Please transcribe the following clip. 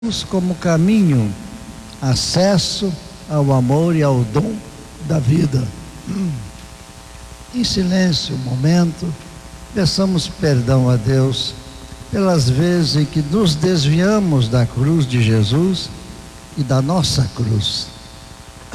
como caminho, acesso ao amor e ao dom da vida. Em silêncio, um momento, peçamos perdão a Deus pelas vezes em que nos desviamos da cruz de Jesus e da nossa cruz.